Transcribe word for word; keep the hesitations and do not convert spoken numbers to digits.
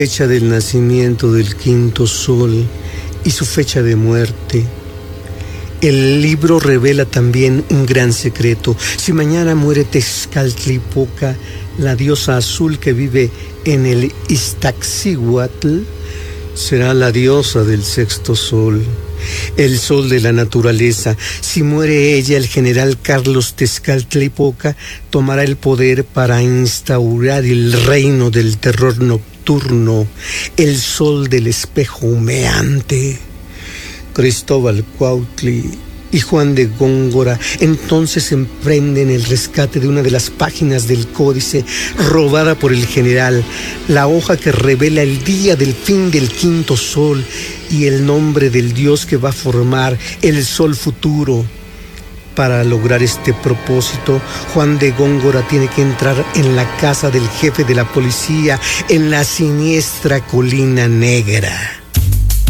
Fecha del nacimiento del quinto sol y su fecha de muerte. El libro revela también un gran secreto. Si mañana muere Tezcatlipoca, la diosa azul que vive en el Iztaccíhuatl, será la diosa del sexto sol, el sol de la naturaleza. Si muere ella, el general Carlos Tezcatlipoca tomará el poder para instaurar el reino del terror nocturno, el sol del espejo humeante. Cristóbal Cuautli y Juan de Góngora entonces emprenden el rescate de una de las páginas del códice robada por el general, la hoja que revela el día del fin del quinto sol y el nombre del dios que va a formar el sol futuro. Para lograr este propósito, Juan de Góngora tiene que entrar en la casa del jefe de la policía en la siniestra Colina Negra.